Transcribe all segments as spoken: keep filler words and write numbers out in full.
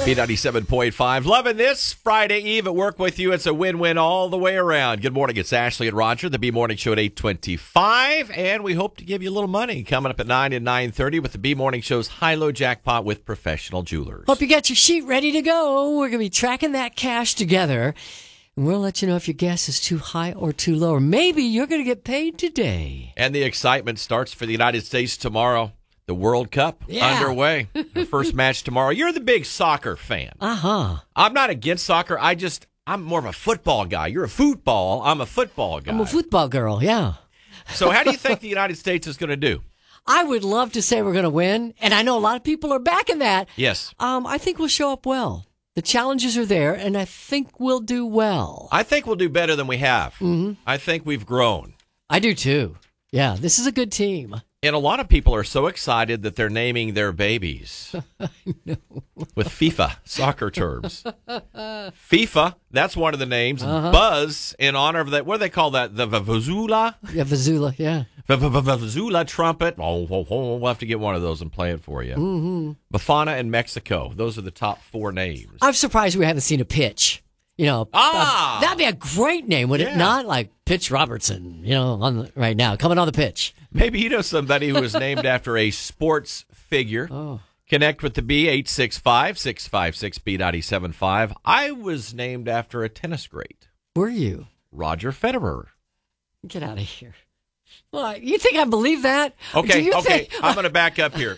B ninety-seven point five. Loving this Friday Eve at work with you. It's a win-win all the way around. Good morning. It's Ashley and Roger, the B Morning Show at eight twenty-five. And we hope to give you a little money coming up at nine and nine thirty with the B Morning Show's high-low jackpot with Professional Jewelers. Hope you got your sheet ready to go. We're going to be tracking that cash together. And we'll let you know if your guess is too high or too low. Or maybe you're going to get paid today. And the excitement starts for the United States tomorrow. The World Cup Yeah. underway. The first match tomorrow. You're the big soccer fan. Uh-huh. I'm not against soccer. I just, I'm more of a football guy. You're a football. I'm a football guy. I'm a football girl, yeah. So how do you think the United States is going to do? I would love to say we're going to win, and I know a lot of people are backing that. Yes. Um, I think we'll show up well. The challenges are there, and I think we'll do well. I think we'll do better than we have. Mm-hmm. I think we've grown. I do, too. Yeah, this is a good team. And a lot of people are so excited that they're naming their babies with FIFA soccer terms. FIFA, that's one of the names. Uh-huh. Buzz, in honor of that, what do they call that? The Vuvuzela? Yeah, Vazula, yeah. Vuvuzela trumpet. Oh, oh, oh, we'll have to get one of those and play it for you. Mm-hmm. Bafana and Mexico. Those are the top four names. I'm surprised we haven't seen a pitch. You know, Ah! uh, that'd be a great name, would Yeah. it not? Like Pitch Robertson, you know, on the, right now, coming on the pitch. Maybe you know somebody who is named after a sports figure. Oh. Connect with the B, eight six five, six five six, B nine seven five. I was named after a tennis great, Were you? Roger Federer. Get out of here. Well, you think I believe that? Do Okay, you okay, think- I'm going to back up here.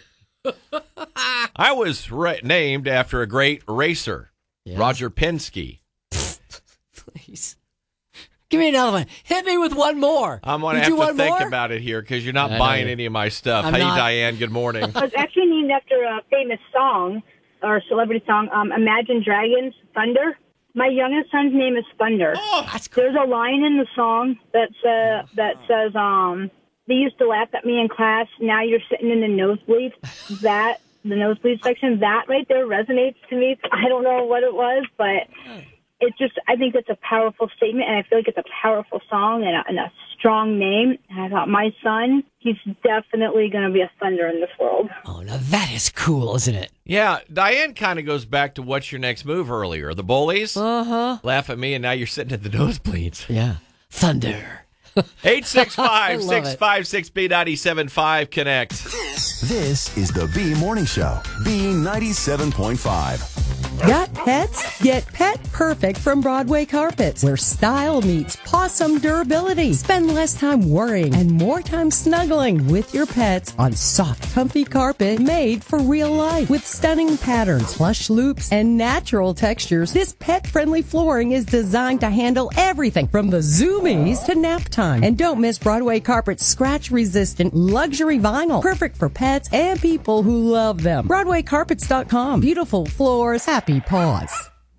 I was ra- named after a great racer, Yeah. Roger Penske. Please. Give me another one. Hit me with one more. I'm going to You have do to one think more? about it here because you're not I know buying you- any of my stuff. I'm Hey, not. Diane, good morning. It was actually named after a famous song or celebrity song, um, Imagine Dragons, Thunder. My youngest son's name is Thunder. Oh, That's cool. There's a line in the song that's, uh, that says, um, they used to laugh at me in class. Now you're sitting in the nosebleed. That, the nosebleed section, that right there resonates to me. I don't know what it was, but it's just, I think it's a powerful statement, and I feel like it's a powerful song and a, and a strong name. And I thought, my son, he's definitely going to be a thunder in this world. Oh, now that is cool, isn't it? yeah, Diane kind of goes back to what's your next move earlier. The bullies Uh-huh. laugh at me, and now you're sitting at the nosebleeds. Yeah. Thunder. eight six five, I love six it. five six, B nine seven five. Connect. This is the B Morning Show, B ninety-seven point five. Got pets? Get Pet Perfect from Broadway Carpets, where style meets possum durability. Spend less time worrying and more time snuggling with your pets on soft, comfy carpet made for real life. With stunning patterns, plush loops, and natural textures, this pet-friendly flooring is designed to handle everything from the zoomies to nap time. And don't miss Broadway Carpet's scratch-resistant luxury vinyl, perfect for pets and people who love them. Broadway Carpets dot com. Beautiful floors, happy paws.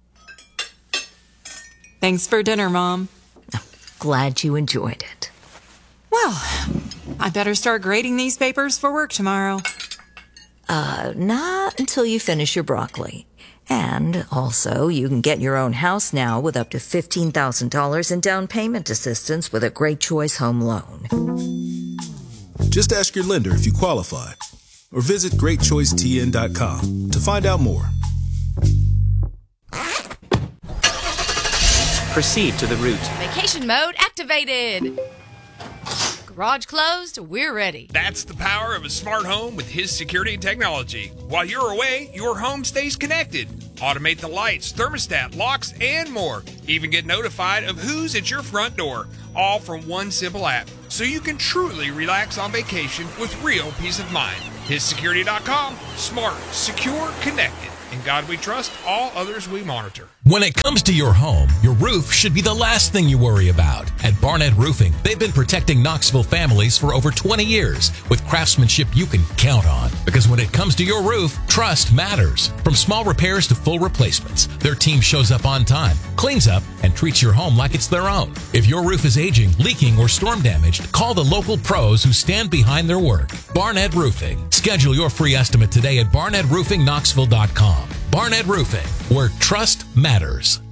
Thanks for dinner, Mom. Glad you enjoyed it. Well, I better start grading these papers for work tomorrow. Uh, not until you finish your broccoli. And also, you can get your own house now with up to fifteen thousand dollars in down payment assistance with a Great Choice Home Loan. Just ask your lender if you qualify, or visit great choice t n dot com to find out more. Proceed to the route. Vacation mode activated. Garage closed, we're ready. That's the power of a smart home with his security technology. While you're away, your home stays connected. Automate the lights, thermostat, locks, and more. Even get notified of who's at your front door. All from one simple app. So you can truly relax on vacation with real peace of mind. his security dot com. Smart, secure, connected. In God we trust, all others we monitor. When it comes to your home, your roof should be the last thing you worry about. At Barnett Roofing, they've been protecting Knoxville families for over twenty years with craftsmanship you can count on. Because when it comes to your roof, trust matters. From small repairs to full replacements, their team shows up on time, cleans up, and treats your home like it's their own. If your roof is aging, leaking, or storm damaged, call the local pros who stand behind their work. Barnett Roofing. Schedule your free estimate today at barnett roofing knoxville dot com. Barnett Roofing, where trust matters.